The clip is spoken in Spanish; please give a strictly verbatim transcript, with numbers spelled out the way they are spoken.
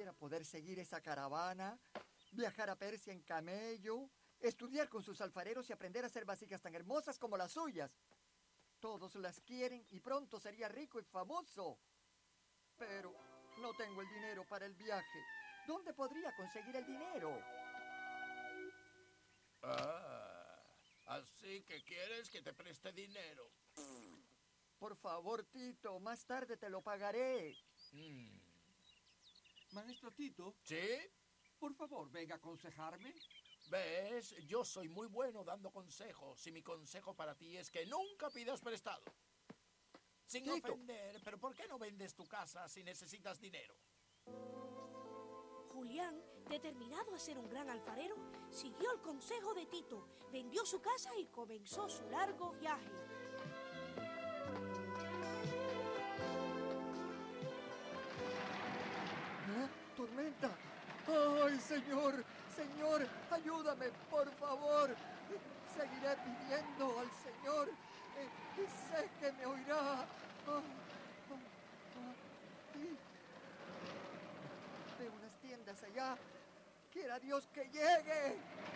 quisiera poder seguir esa caravana, viajar a Persia en camello, estudiar con sus alfareros y aprender a hacer vasijas tan hermosas como las suyas. Todos las quieren y pronto sería rico y famoso. Pero no tengo el dinero para el viaje. ¿Dónde podría conseguir el dinero? Ah, así que quieres que te preste dinero. Por favor, Tito, más tarde te lo pagaré. Mm. Maestro Tito, ¿Sí? por favor, venga a aconsejarme. ¿Ves? Yo soy muy bueno dando consejos y mi consejo para ti es que nunca pidas prestado. Sin Tito. ofender, pero ¿por qué no vendes tu casa si necesitas dinero? Julián, determinado a ser un gran alfarero, siguió el consejo de Tito, vendió su casa y comenzó su largo viaje. ¿Eh? ¡Tormenta! ¡Ay, señor! ¡Señor! ¡Ayúdame, por favor! Seguiré pidiendo al Señor eh, y sé que me oirá. Ah, ah, ah, y veo unas tiendas allá. ¡Quiera Dios que llegue!